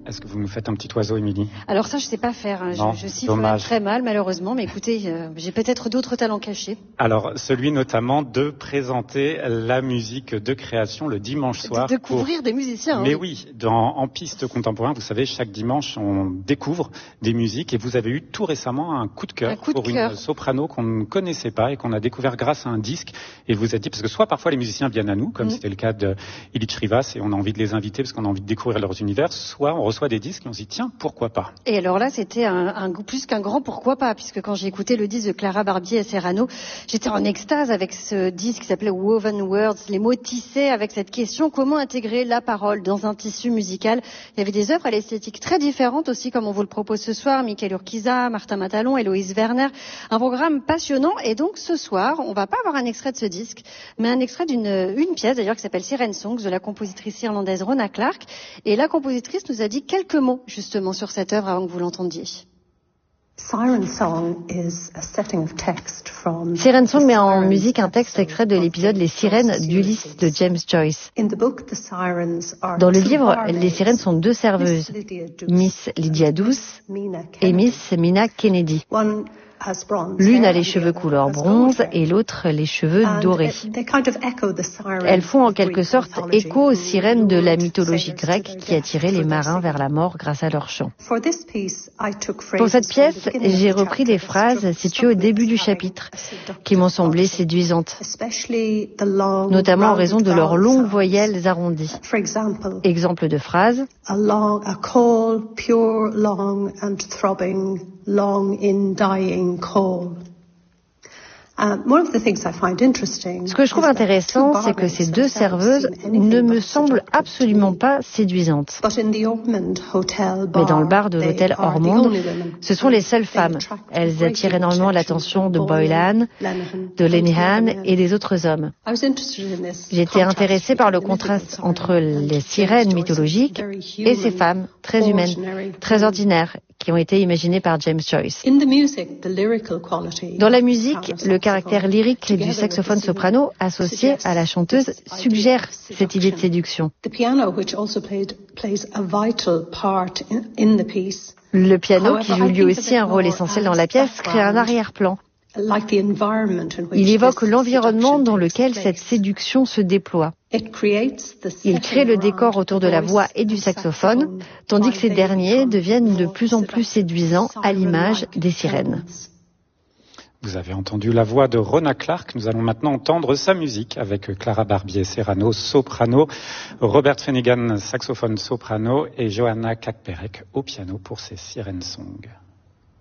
Est-ce que vous nous faites un petit oiseau, Émilie? Alors ça, je sais pas faire. Non, Je siffle dommage. très mal, malheureusement. Mais écoutez, j'ai peut-être d'autres talents cachés. Alors, celui notamment de présenter la musique de création le dimanche soir. De découvrir des musiciens. Mais oui, en piste contemporain, vous savez, chaque dimanche, on découvre des musiques. Et vous avez eu tout récemment un coup de cœur pour une soprano qu'on ne connaissait pas et qu'on a découvert grâce à un disque. Et vous êtes dit, parce que soit parfois les musiciens viennent à nous, comme c'était le cas de Illich Rivas, et on a envie de les inviter parce qu'on a envie de découvrir leurs univers, soit on reçoit des disques et on se dit, tiens, pourquoi pas? Et alors là, c'était plus qu'un grand pourquoi pas, puisque quand j'ai écouté le disque de Clara Barbier et Serrano, j'étais en extase avec ce disque qui s'appelait Woven Words, les mots tissés avec cette question, comment intégrer la parole dans un tissu musical. Il y avait des œuvres à l'esthétique très différentes aussi, comme on vous le propose ce soir, Michael Urquiza, Martin Matalon, Héloïse Werner, un programme passionnant. Et donc ce soir, on va pas avoir un extrait de ce disque, mais un extrait d'une pièce d'ailleurs qui s'appelle Siren Songs de la compositrice irlandaise Rona Clark. Et la compositrice nous a dit quelques mots justement sur cette œuvre avant que vous l'entendiez. Siren Song met en musique un texte extrait de l'épisode Les Sirènes d'Ulysse de James Joyce. Dans le livre, les sirènes sont deux serveuses, Miss Lydia Douce et Miss Mina Kennedy. L'une a les cheveux couleur bronze et l'autre les cheveux dorés. Elles font en quelque sorte écho aux sirènes de la mythologie grecque qui attiraient les marins vers la mort grâce à leur chant. Pour cette pièce, j'ai repris des phrases situées au début du chapitre qui m'ont semblé séduisantes, notamment en raison de leurs longues voyelles arrondies. Exemple de phrase: A call, pure, long and throbbing, long in dying call. Ce que je trouve intéressant, c'est que ces deux serveuses ne me semblent absolument pas séduisantes. Mais dans le bar de l'hôtel Ormond, ce sont les seules femmes. Elles attirent énormément l'attention de Boylan, de Lenihan et des autres hommes. J'étais intéressée par le contraste entre les sirènes mythologiques et ces femmes très humaines, très ordinaires, qui ont été imaginées par James Joyce. Dans la musique, le caractère lyrique du saxophone soprano associé à la chanteuse suggère cette idée de séduction. Le piano, qui joue lui aussi un rôle essentiel dans la pièce, crée un arrière-plan. Il évoque l'environnement dans lequel cette séduction se déploie. Il crée le décor autour de la voix et du saxophone, tandis que ces derniers deviennent de plus en plus séduisants à l'image des sirènes. Vous avez entendu la voix de Rona Clark. Nous allons maintenant entendre sa musique avec Clara Barbier Serrano, soprano, Robert Finnegan, saxophone soprano et Johanna Kakperek au piano pour ses Siren Songs.